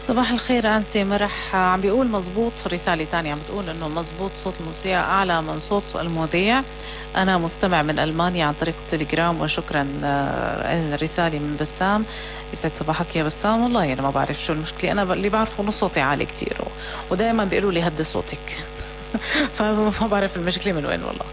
صباح الخير أنسي مرح، عم بيقول مزبوط. رسالة تانية عم بتقول إنه مزبوط صوت المذيع أعلى من صوت المذيع. أنا مستمع من ألمانيا عن طريق التليجرام، وشكرا. الرسالة من بسام. يسعد صباحك يا بسام. والله أنا ما بعرف شو المشكلة، أنا اللي بعرفه إنه صوتي عالي كتير، ودائما بيقولوا لي هدي صوتك. فما بعرف المشكلة من وين والله.